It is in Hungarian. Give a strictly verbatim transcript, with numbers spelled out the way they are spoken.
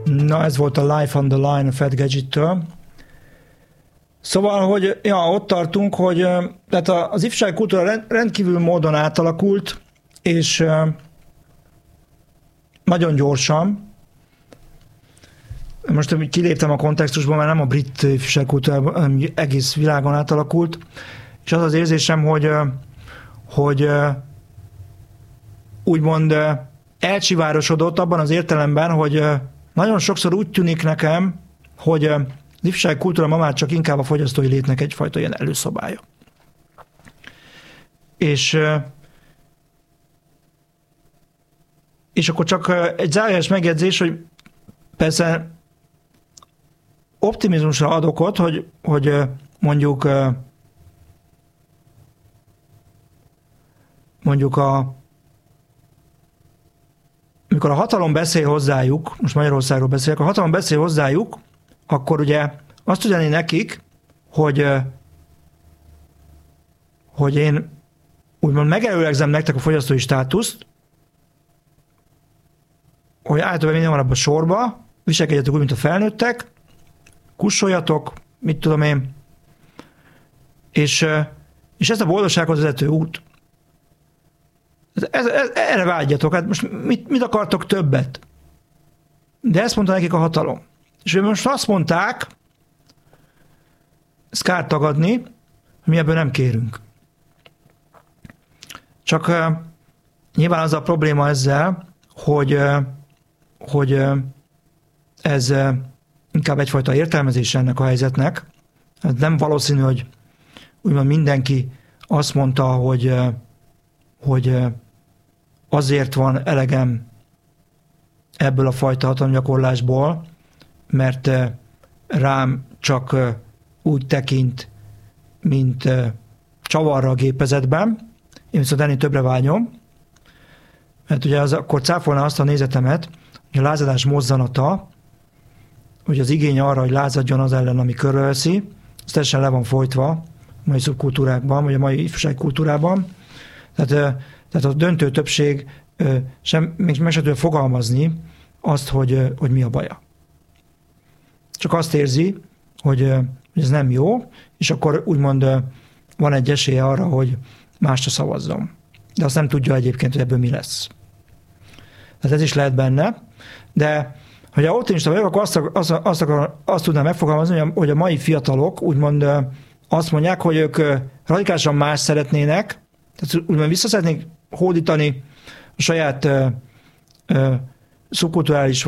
Na, ez volt a Life on the Line a Fat Gadget-től. Szóval, hogy ja, ott tartunk, hogy tehát az ifjúsági kultúra rendkívül módon átalakult, és nagyon gyorsan. Most kiléptem a kontextusból, mert nem a brit ifjúsági kultúrában, hanem egész világon átalakult, és az az érzésem, hogy, hogy úgymond elcsivárosodott abban az értelemben, hogy nagyon sokszor úgy tűnik nekem, hogy az ifjúsági kultúra ma már csak inkább a fogyasztói létnek egyfajta ilyen előszobája. És, és akkor csak egy zárójeles megjegyzés, hogy persze optimizmusra ad okot, hogy, hogy mondjuk mondjuk a amikor a hatalom beszél hozzájuk, most Magyarországról beszélek, a hatalom beszél hozzájuk, akkor ugye azt üzenni nekik, hogy, hogy én úgymond megelőlegzem nektek a fogyasztói státuszt, hogy általában minden van abban a sorba, viselkedjetek úgy, mint a felnőttek, kussoljatok, mit tudom én, és, és ez a boldogsághoz vezető út. Ez, ez, erre vágyjatok, hát most mit, mit akartok többet? De ezt mondta nekik a hatalom. És most azt mondták, ezt kár tagadni, hogy mi ebből nem kérünk. Csak uh, nyilván az a probléma ezzel, hogy, uh, hogy uh, ez uh, inkább egyfajta értelmezés ennek a helyzetnek. Hát nem valószínű, hogy úgymond mindenki azt mondta, hogy, uh, hogy uh, azért van elegem ebből a fajta hatalomgyakorlásból, mert uh, rám csak uh, úgy tekint, mint uh, csavarra a gépezetben. Én viszont ennél többre vágyom, mert ugye az akkor cáfolna azt a nézetemet, hogy a lázadás mozzanata, hogy az igény arra, hogy lázadjon az ellen, ami körülveszi, az teljesen le van folytva a mai szubkultúrákban, vagy a mai ifjúsági kultúrában. Tehát, tehát a döntő többség sem, még meg sem tudja fogalmazni azt, hogy, hogy mi a baja. Csak azt érzi, hogy, hogy ez nem jó, és akkor úgymond van egy esélye arra, hogy másra szavazzon. De azt nem tudja egyébként, hogy ebből mi lesz. Tehát ez is lehet benne, de hogy a optimista vagyok, akkor azt, azt, azt, akar, azt tudnám megfogalmazni, hogy a, hogy a mai fiatalok úgymond azt mondják, hogy ők radikálisan más szeretnének, tehát úgymond vissza szeretnék hódítani a saját uh, uh, szubkulturális